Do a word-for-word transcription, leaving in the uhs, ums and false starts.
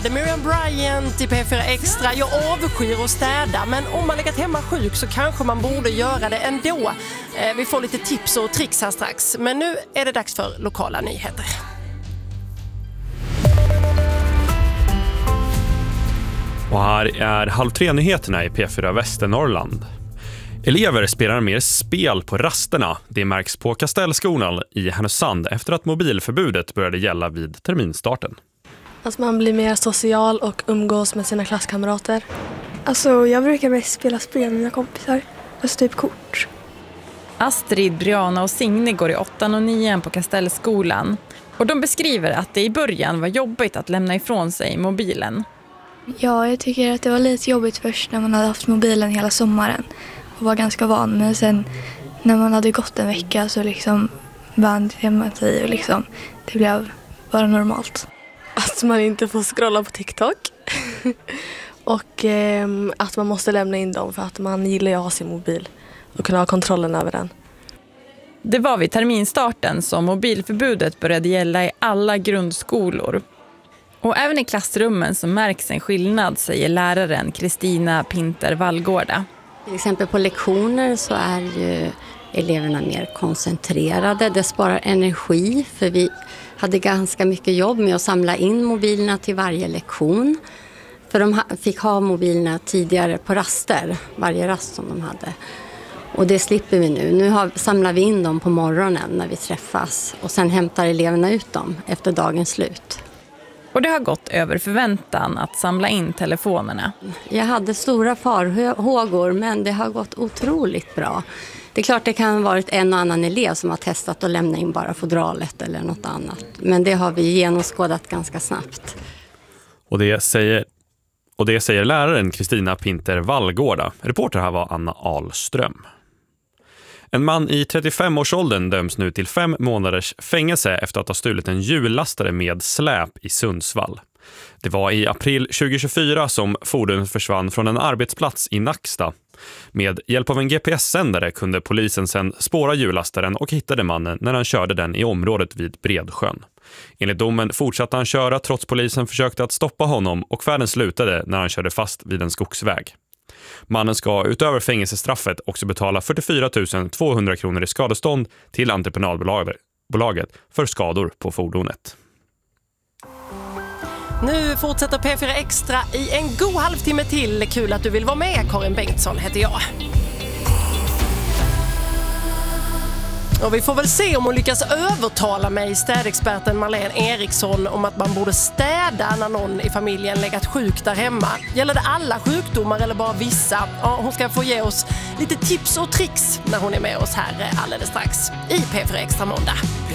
med Miriam Bryant i P fyra Extra. Jag avskyr att städa, men om man legat hemma sjuk så kanske man borde göra det ändå. Eh, vi får lite tips och tricks här strax. Men nu är det dags för lokala nyheter. Och här är halv tre-nyheterna i P fyra Västernorrland. Elever spelar mer spel på rasterna. Det märks på Kastellskolan i Härnösand efter att mobilförbudet började gälla vid terminstarten. Alltså man blir mer social och umgås med sina klasskamrater. Alltså jag brukar mest spela spel med mina kompisar. Alltså typ kort. Astrid, Brianna och Signe går i åttan och nian på Kastellskolan. Och de beskriver att det i början var jobbigt att lämna ifrån sig mobilen. Ja, jag tycker att det var lite jobbigt först när man hade haft mobilen hela sommaren. Och var ganska van. Men sen när man hade gått en vecka så liksom vande man sig och liksom det blev bara normalt. Att man inte får scrolla på TikTok. och eh, att man måste lämna in dem för att man gillar att ha sin mobil och kunna ha kontrollen över den. Det var vid terminstarten som mobilförbudet började gälla i alla grundskolor. Och även i klassrummen så märks en skillnad, säger läraren Kristina Pinter Vallgårda. Till exempel på lektioner så är ju eleverna mer koncentrerade. Det sparar energi för vi hade ganska mycket jobb med att samla in mobilerna till varje lektion. För de fick ha mobilerna tidigare på raster, varje rast som de hade. Och det slipper vi nu. Nu har, samlar vi in dem på morgonen när vi träffas och sen hämtar eleverna ut dem efter dagens slut. Och det har gått över förväntan att samla in telefonerna. Jag hade stora farhågor men det har gått otroligt bra. Det är klart det kan ha varit en och annan elev som har testat att lämna in bara fodralet eller något annat. Men det har vi genomskådat ganska snabbt. Och det säger, och det säger läraren Kristina Pinter Vallgårda. Reporter här var Anna Ahlström. En man i trettiofem-årsåldern döms nu till fem månaders fängelse efter att ha stulit en hjullastare med släp i Sundsvall. Det var i april tjugohundratjugofyra som fordonet försvann från en arbetsplats i Nacksta. Med hjälp av en G P S-sändare kunde polisen sedan spåra hjullastaren och hittade mannen när han körde den i området vid Bredsjön. Enligt domen fortsatte han köra trots polisen försökte att stoppa honom och färden slutade när han körde fast vid en skogsväg. Mannen ska utöver fängelsestraffet också betala fyrtiofyra tusen tvåhundra kronor i skadestånd till entreprenadbolaget för skador på fordonet. Nu fortsätter P fyra Extra i en god halvtimme till. Kul att du vill vara med. Karin Bengtsson heter jag. Och vi får väl se om hon lyckas övertala mig, städexperten Marlene Eriksson, om att man borde städa när någon i familjen legat sjuk där hemma. Gäller det alla sjukdomar eller bara vissa? Ja, hon ska få ge oss lite tips och tricks när hon är med oss här alldeles strax i P fyra Extra måndag.